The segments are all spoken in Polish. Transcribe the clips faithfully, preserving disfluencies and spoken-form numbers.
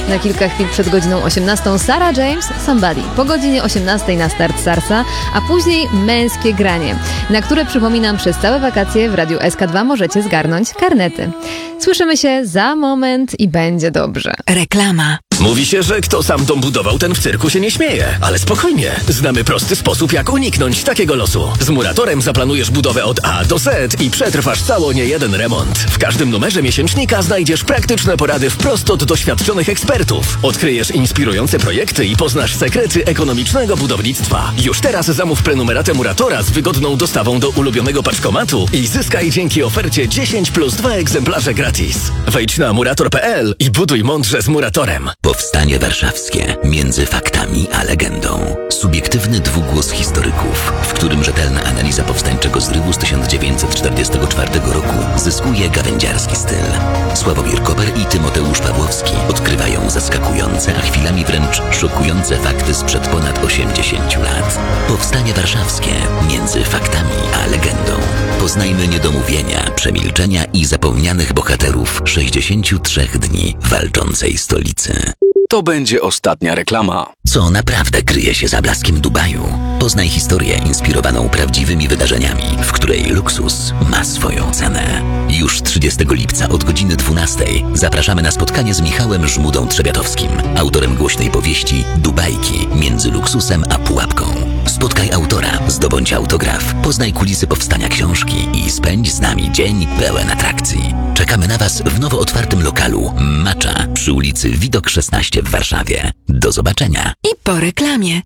na kilka chwil przed godziną osiemnastą Sarah James, Somebody. Po godzinie osiemnastej na start Sarsa, a później męskie granie, na które, przypominam, przez całe wakacje w Radiu S K dwa możecie zgarnąć karnety. Słyszymy się za moment i będzie dobrze. Reklama. Mówi się, że kto sam dom budował, ten w cyrku się nie śmieje. Ale spokojnie, znamy prosty sposób, jak uniknąć takiego losu. Z Muratorem zaplanujesz budowę od A do Z i przetrwasz cało niejeden remont. W każdym numerze miesięcznika znajdziesz praktyczne porady wprost od doświadczonych ekspertów. Odkryjesz inspirujące projekty i poznasz sekrety ekonomicznego budownictwa. Już teraz zamów prenumeratę Muratora z wygodną dostawą do ulubionego paczkomatu i zyskaj dzięki ofercie dziesięć plus dwa egzemplarze gratis. Wejdź na murator kropka p l i buduj mądrze z Muratorem. Powstanie warszawskie między faktami a legendą. Subiektywny dwugłos historyków, w którym rzetelna analiza powstańczego zrywu z tysiąc dziewięćset czterdziestego czwartego roku zyskuje gawędziarski styl. Sławomir Koper i Tymoteusz Pawłowski odkrywają zaskakujące, a chwilami wręcz szokujące fakty sprzed ponad osiemdziesięciu lat. Powstanie warszawskie między faktami a legendą. Poznajmy niedomówienia, przemilczenia i zapomnianych bohaterów sześćdziesięciu trzech dni walczącej stolicy. To będzie ostatnia reklama. Co naprawdę kryje się za blaskiem Dubaju? Poznaj historię inspirowaną prawdziwymi wydarzeniami, w której luksus ma swoją cenę. Już trzydziestego lipca od godziny dwunastej zapraszamy na spotkanie z Michałem Żmudą-Trzebiatowskim, autorem głośnej powieści Dubajki między luksusem a pułapką. Spotkaj autora, zdobądź autograf, poznaj kulisy powstania książki i spędź z nami dzień pełen atrakcji. Czekamy na Was w nowo otwartym lokalu Macza przy ulicy Widok szesnaście w Warszawie. Do zobaczenia. I po reklamie.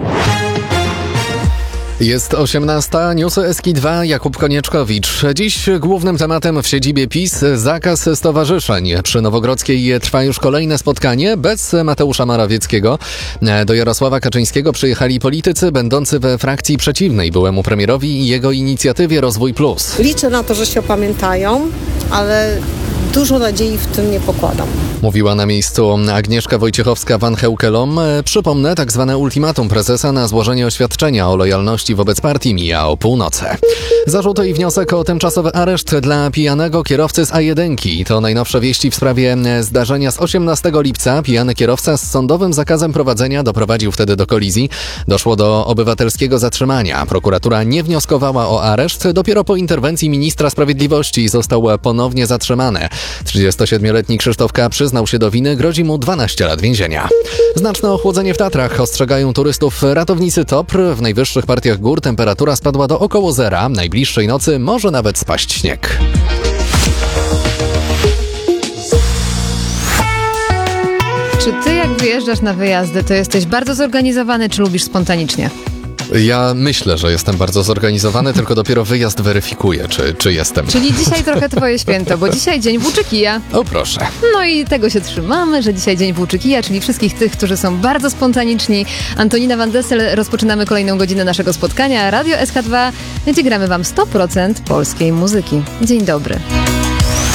Jest osiemnasta, newsy S K dwa, Jakub Konieczkowicz. Dziś głównym tematem w siedzibie PiS zakaz stowarzyszeń. Przy Nowogrodzkiej trwa już kolejne spotkanie bez Mateusza Morawieckiego. Do Jarosława Kaczyńskiego przyjechali politycy będący we frakcji przeciwnej byłemu premierowi i jego inicjatywie Rozwój Plus. Liczę na to, że się opamiętają, ale dużo nadziei w tym nie pokładam. Mówiła na miejscu Agnieszka Wojciechowska-Van Heukelom. Przypomnę, tak zwane ultimatum prezesa na złożenie oświadczenia o lojalności wobec partii mija o północy. Zarzuty i wniosek o tymczasowy areszt dla pijanego kierowcy z A jeden. To najnowsze wieści w sprawie zdarzenia z osiemnastego lipca. Pijany kierowca z sądowym zakazem prowadzenia doprowadził wtedy do kolizji. Doszło do obywatelskiego zatrzymania. Prokuratura nie wnioskowała o areszt. Dopiero po interwencji ministra sprawiedliwości został ponownie zatrzymany. trzydziestosiedmioletni Krzysztof K. przyznał się do winy, grozi mu dwanaście lat więzienia. Znaczne ochłodzenie w Tatrach ostrzegają turystów ratownicy T O P R. W najwyższych partiach gór temperatura spadła do około zera. Najbliższej nocy może nawet spaść śnieg. Czy ty, jak wyjeżdżasz na wyjazdy, to jesteś bardzo zorganizowany, czy lubisz spontanicznie? Ja myślę, że jestem bardzo zorganizowany, tylko dopiero wyjazd weryfikuje, czy, czy jestem. Czyli dzisiaj trochę twoje święto, bo dzisiaj dzień włóczykija. O proszę. No i tego się trzymamy, że dzisiaj dzień włóczykija, czyli wszystkich tych, którzy są bardzo spontaniczni. Antonina Van Dessel, rozpoczynamy kolejną godzinę naszego spotkania. Radio S K dwa, gdzie gramy wam sto procent polskiej muzyki. Dzień dobry.